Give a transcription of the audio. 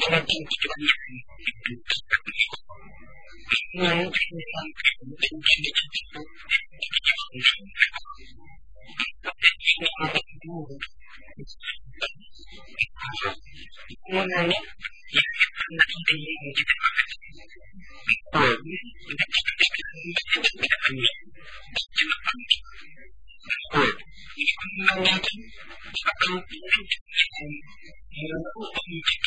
Anything to do with one thing one person can change people semuanya yang pernah diingin kita